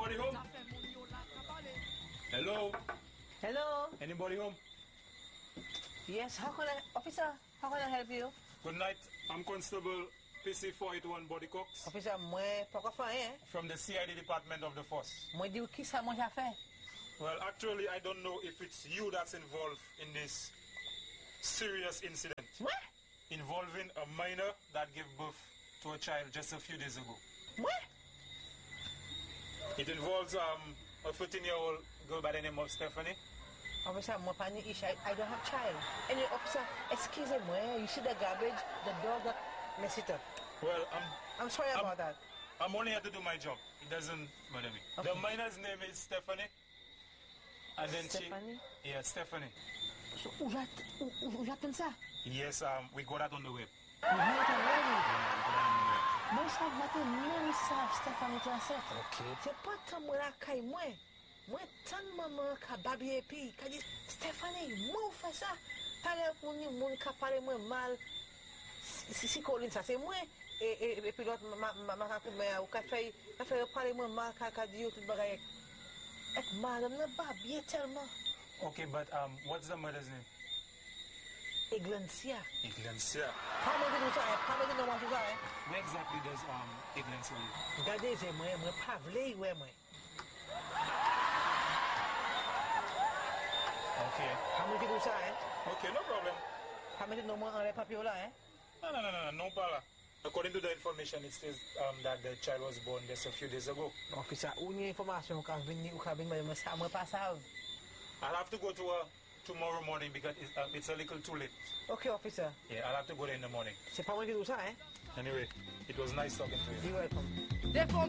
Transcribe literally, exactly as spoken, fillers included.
Anybody home? Hello? Hello? Anybody home? Yes, how can I, officer, how can I help you? Good night. I'm Constable P C four eighty-one Body Cox. Officer, moi, pourquoi faire, hein? From the C I D Department of the Force. Moi, dis qui ça, moi, j'ai fait? Well, actually, I don't know if it's you that's involved in this serious incident. What? Involving a minor that gave birth to a child just a few days ago. What? It involves um, a fourteen-year-old girl by the name of Stephanie. Officer, moi, panic issue. I, I don't have child. Anyway, officer, excuse me, you see the garbage? The dog got messed it up. Well, I'm... I'm sorry I'm, about that. I'm only here to do my job. It doesn't bother me. Okay. The minor's name is Stephanie. And then Stephanie? she... Yeah, Stephanie. So, où j'attends ça? Yes, um, we got that on the web. You hear it already? Yeah, we got that on the web. Moi, ça matin, même ça, Stéphanie Classette. Ok. C'est pas tant moi la caille, moi. Moi, tant maman qui a babi et puis, qui a dit, Stéphanie, moi, fait ça. T'as l'air pour nous, mon qui a parlé moi mal. Si, si, Colin, ça, c'est moi. Et, et, et puis l'autre, ma, ma, ma, ma, ma, qui a fait, qui a fait parler moi mal, qui a dit, tout le bagage. Et madame n'a pas bien tellement. Okay, but um, what's the mother's name? Iglencia. Iglencia. How many do you say? How many do you want to say? Where exactly does um, Iglencia live? Regardez, c'est moi, moi, pas vle, ouais, moi. Okay. How many do you say? Okay, no problem. How many do you want les papiers là, hein? No, no, no, no, no, no problem. According to the information, it says um, that the child was born just a few days ago. Officer, où y a information qu'a venu ou qu'a venu, mais ça, moi, pas ça. I'll have to go to her tomorrow morning because it's, uh, it's a little too late. Okay, officer. Yeah, I'll have to go there in the morning. C'est pas moi qui dis ça, hein? Anyway, it was nice talking to you. You're welcome. Des fois,